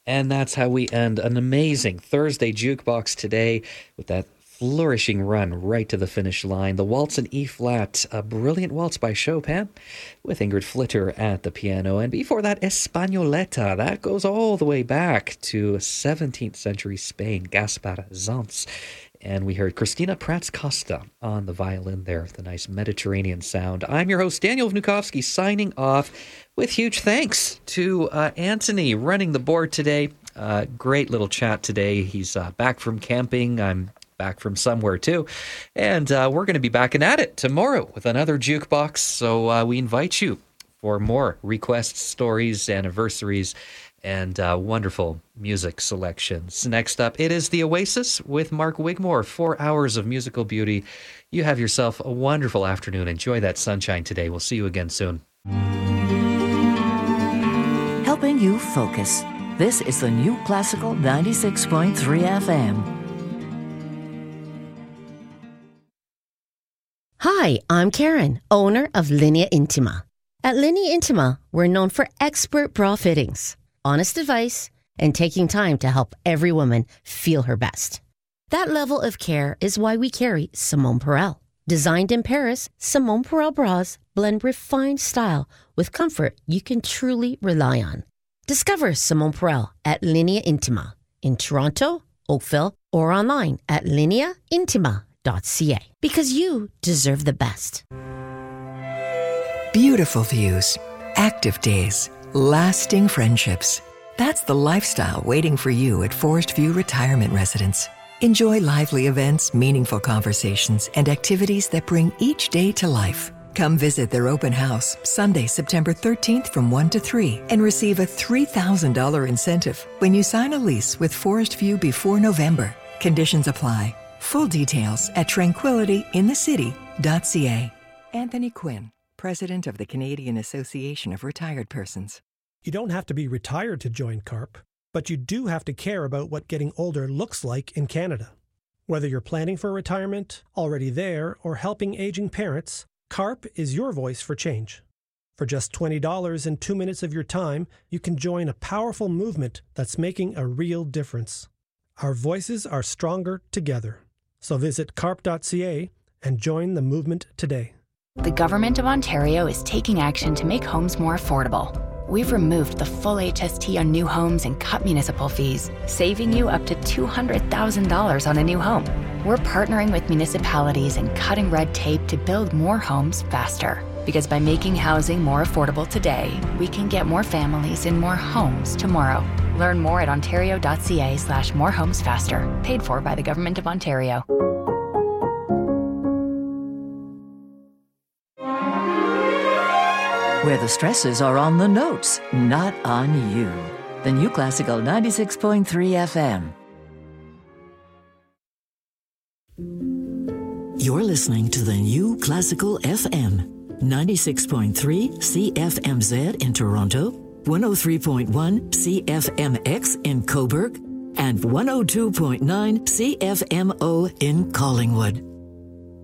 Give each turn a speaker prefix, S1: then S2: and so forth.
S1: And that's how we end an amazing Thursday Jukebox today with that flourishing run right to the finish line. The waltz in E-flat, a brilliant waltz by Chopin with Ingrid Flitter at the piano. And before that, Españoleta. That goes all the way back to 17th century Spain, Gaspar Sanz. And we heard Christina Prats Costa on the violin there, the nice Mediterranean sound. I'm your host, Daniel Vnukovsky, signing off with huge thanks to Anthony running the board today. Great little chat today. He's back from camping. I'm back from somewhere too. And we're going to be back at it tomorrow with another Jukebox. So we invite you for more requests, stories, anniversaries, and wonderful music selections. Next up, it is The Oasis with Mark Wigmore. 4 hours of musical beauty. You have yourself a wonderful afternoon. Enjoy that sunshine today. We'll see you again soon.
S2: Helping you focus. This is the New Classical 96.3 FM.
S3: Hi, I'm Karen, owner of Linea Intima. At Linea Intima, we're known for expert bra fittings, honest advice, and taking time to help every woman feel her best. That level of care is why we carry Simone Perel. Designed in Paris, Simone Perel bras blend refined style with comfort you can truly rely on. Discover Simone Perel at Linea Intima in Toronto, Oakville, or online at lineaintima.ca because you deserve the best.
S4: Beautiful views, active days, lasting friendships. That's the lifestyle waiting for you at Forest View Retirement Residence. Enjoy lively events, meaningful conversations, and activities that bring each day to life. Come visit their open house Sunday, September 13th from 1 to 3 and receive a $3,000 incentive when you sign a lease with Forest View before November. Conditions apply. Full details at tranquilityinthecity.ca. Anthony Quinn, President of the Canadian Association of Retired Persons.
S5: You don't have to be retired to join CARP, but you do have to care about what getting older looks like in Canada. Whether you're planning for retirement, already there, or helping aging parents, CARP is your voice for change. For just $20 and 2 minutes of your time, you can join a powerful movement that's making a real difference. Our voices are stronger together. So visit carp.ca and join the movement today.
S6: The Government of Ontario is taking action to make homes more affordable. We've removed the full HST on new homes and cut municipal fees, saving you up to $200,000 on a new home. We're partnering with municipalities and cutting red tape to build more homes faster. Because by making housing more affordable today, we can get more families in more homes tomorrow. Learn more at ontario.ca/morehomesfaster. Paid for by the Government of Ontario.
S2: Where the stresses are on the notes, not on you. The New Classical 96.3 FM. You're listening to the New Classical FM. 96.3 CFMZ in Toronto, 103.1 CFMX in Cobourg, and 102.9 CFMO in Collingwood.